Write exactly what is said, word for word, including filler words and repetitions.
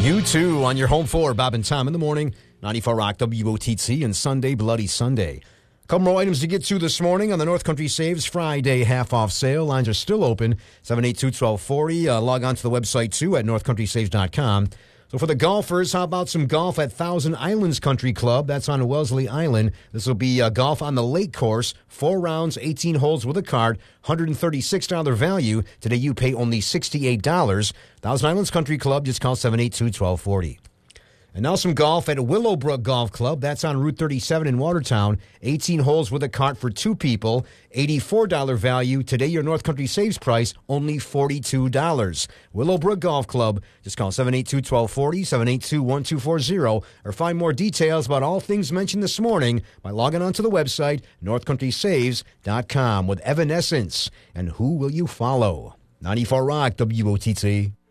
You too on your home for Bob and Tom in the morning, ninety-four Rock W O T T, and Sunday Bloody Sunday. A couple more items to get to this morning on the North Country Saves Friday half-off sale. Lines are still open, seven eight two, one two four zero. Uh, log on to the website, too, at north country saves dot com. So for the golfers, how about some golf at Thousand Islands Country Club? That's on Wellesley Island. This will be uh, golf on the lake course, four rounds, eighteen holes with a cart, one hundred thirty-six dollars value. Today you pay only sixty-eight dollars. Thousand Islands Country Club, just call seven eight two, one two four zero. And now some golf at Willowbrook Golf Club. That's on Route thirty-seven in Watertown. eighteen holes with a cart for two people. eighty-four dollars value. Today your North Country Saves price, only forty-two dollars. Willowbrook Golf Club. Just call seven eight two, one two four zero, seven eight two, one two four zero, or find more details about all things mentioned this morning by logging on to the website, north country saves dot com, with Evanescence. And Who Will You Follow? ninety-four Rock W O T T.